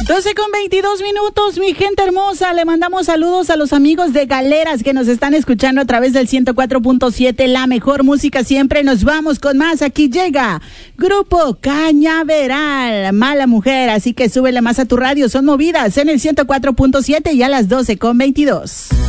12:22, mi gente hermosa. Le mandamos saludos a los amigos de Galeras que nos están escuchando a través del 104.7, la mejor música siempre. Nos vamos con más. Aquí llega Grupo Cañaveral, Mala Mujer. Así que súbele más a tu radio. Son movidas en el 104.7 y a las 12:22.